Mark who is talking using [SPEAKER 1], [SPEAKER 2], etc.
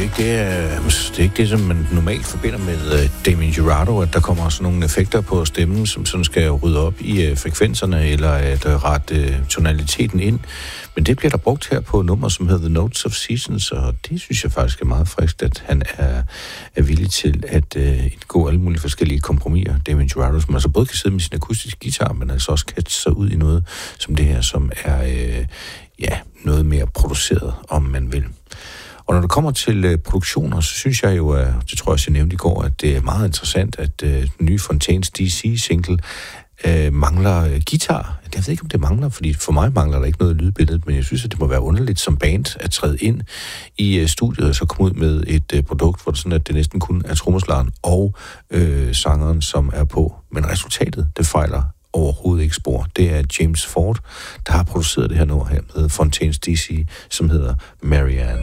[SPEAKER 1] er ikke det, som man normalt forbinder med Damien Jurado, at der kommer sådan nogle effekter på stemmen, som sådan skal rydde op i frekvenserne, eller at rette tonaliteten ind. Men det bliver der brugt her på nummer, som hedder The Notes of Seasons, og det synes jeg faktisk er meget frisk, at han er villig til at gå alle mulige forskellige kompromiser. Damien Jurado, som altså både kan sidde med sin akustiske guitar, men altså også kaste sig ud i noget som det her, som er noget mere produceret, om man vil. Og når det kommer til produktioner, så synes jeg jo, det tror jeg også, jeg nævnte i går, at det er meget interessant, at den nye Fontaines DC-single mangler guitar. Jeg ved ikke, om det mangler, fordi for mig mangler der ikke noget i lydbilledet, men jeg synes, at det må være underligt som band at træde ind i studiet og så komme ud med et produkt, hvor det sådan, at det næsten kun er trommeslageren og sangeren, som er på. Men resultatet, det fejler overhovedet ikke spor. Det er James Ford, der har produceret det her nummer her med Fontaines DC, som hedder Marianne.